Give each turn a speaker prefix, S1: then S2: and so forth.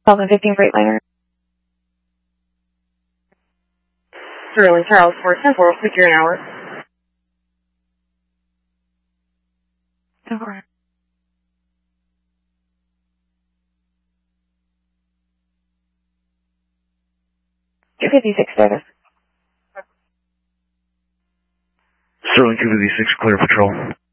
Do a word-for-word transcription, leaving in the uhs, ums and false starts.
S1: Falcon fifteen Freightliner.
S2: Sterling Charles for ten four, secure an hour.
S1: Okay. two fifty-six status.
S3: Sterling two fifty-six, clear patrol.